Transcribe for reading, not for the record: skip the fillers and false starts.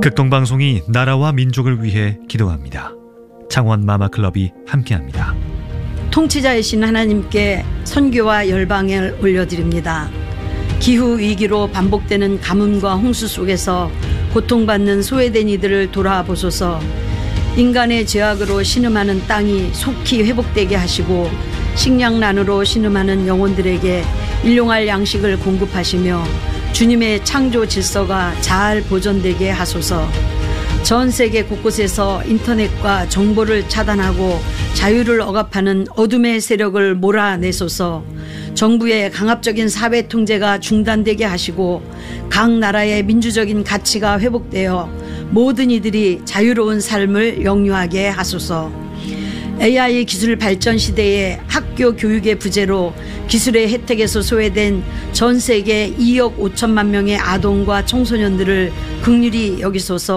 극동방송이 나라와 민족을 위해 기도합니다. 창원 마마클럽이 함께합니다. 통치자이신 하나님께 선교와 열방을 올려드립니다. 기후위기로 반복되는 가뭄과 홍수 속에서 고통받는 소외된 이들을 돌아보소서. 인간의 죄악으로 신음하는 땅이 속히 회복되게 하시고 식량난으로 신음하는 영혼들에게 일용할 양식을 공급하시며 주님의 창조 질서가 잘 보존되게 하소서. 전 세계 곳곳에서 인터넷과 정보를 차단하고 자유를 억압하는 어둠의 세력을 몰아내소서. 정부의 강압적인 사회 통제가 중단되게 하시고 각 나라의 민주적인 가치가 회복되어 모든 이들이 자유로운 삶을 영유하게 하소서. AI 기술 발전 시대에 학교 교육의 부재로 기술의 혜택에서 소외된 전 세계 2억 5천만 명의 아동과 청소년들을 긍휼히 여기소서.